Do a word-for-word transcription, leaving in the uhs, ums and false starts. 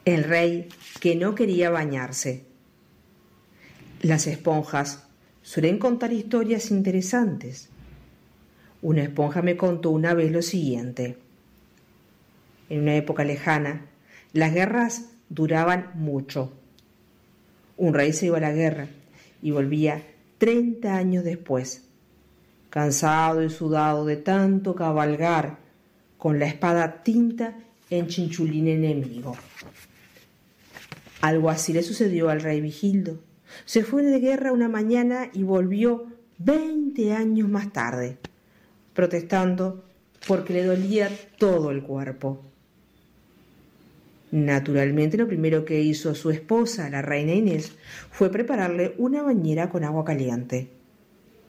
El rey que no quería bañarse. Las esponjas suelen contar historias interesantes. Una esponja me contó una vez lo siguiente. En una época lejana, las guerras duraban mucho. Un rey se iba a la guerra y volvía treinta años después, cansado y sudado de tanto cabalgar con la espada tinta en chinchulín enemigo. Algo así le sucedió al rey Vigildo. Se fue de guerra una mañana y volvió veinte años más tarde, protestando porque le dolía todo el cuerpo. Naturalmente, lo primero que hizo su esposa, la reina Inés, fue prepararle una bañera con agua caliente.